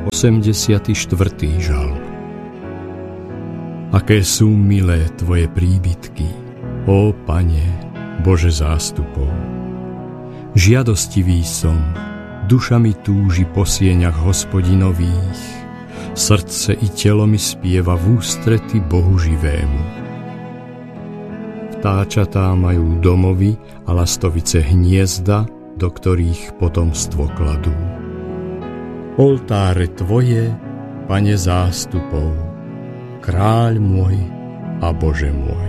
84. žalm. Aké sú milé tvoje príbytky, ó Pane, Bože zástupov. Žiadostivý som, duša mi túži po sieňach Hospodinových, srdce i telo mi spieva v ústrety Bohu živému. Vtáčatá majú domovy a lastovice hniezda, do ktorých potomstvo kladú. Oltáre tvoje, Pane zástupov, kráľ môj a Bože môj.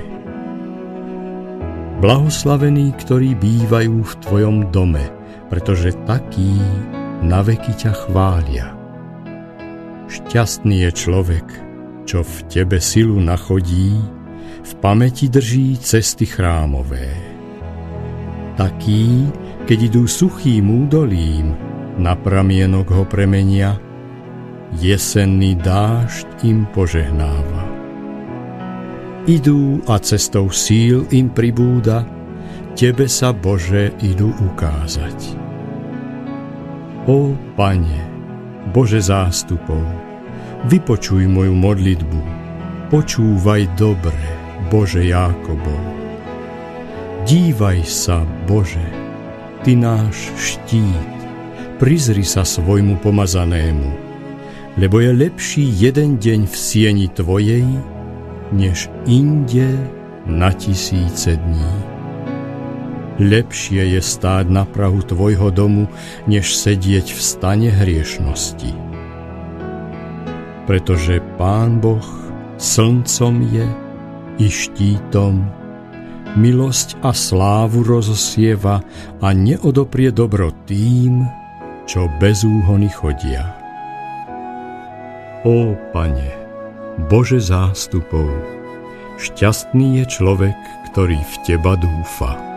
Blahoslavení, ktorí bývajú v tvojom dome, pretože takí na veky ťa chvália. Šťastný je človek, čo v tebe silu nachodí, v pamäti drží cesty chrámové. Takí, keď idú suchým údolím, na pramienok ho premenia, jesenný dážď im požehnáva. Idú a cestou síl im pribúda, tebe sa, Bože, idú ukázať. Ó Pane, Bože zástupov, vypočuj moju modlitbu, počúvaj dobre, Bože Jákobov. Dívaj sa, Bože, Ty náš štít, prizri sa svojmu pomazanému, lebo je lepší jeden deň v sieni Tvojej, než inde na 1000 dní. Lepšie je stáť na prahu Tvojho domu, než sedieť v stane hriešnosti. Pretože Pán Boh slncom je i štítom, milosť a slávu rozosieva a neodoprie dobro tým, čo bez úhony chodia. Ó Pane, Bože zástupov, šťastný je človek, ktorý v Teba dúfa.